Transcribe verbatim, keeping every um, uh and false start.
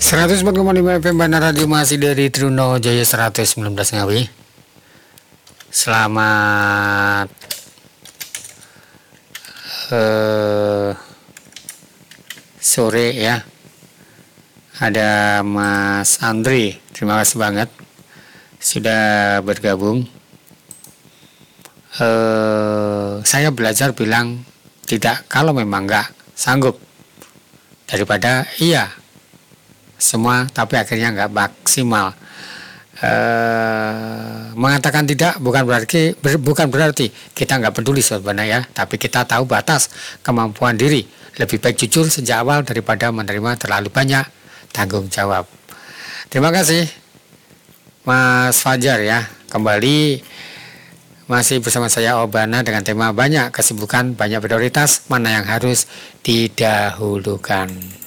seratus empat koma lima F M Bandar Radio masih dari Truno Jaya seratus sembilan belas Ngawi. Selamat uh, sore ya. Ada Mas Andri, terima kasih banget sudah bergabung. Uh, saya belajar bilang tidak kalau memang nggak sanggup daripada iya semua tapi akhirnya nggak maksimal. Uh, mengatakan tidak bukan berarti ber, bukan berarti kita nggak peduli sebenarnya ya, tapi kita tahu batas kemampuan diri. Lebih baik jujur sejak awal daripada menerima terlalu banyak tanggung jawab. Terima kasih Mas Fajar ya, kembali masih bersama saya Obana dengan tema banyak kesibukan, banyak prioritas, mana yang harus didahulukan.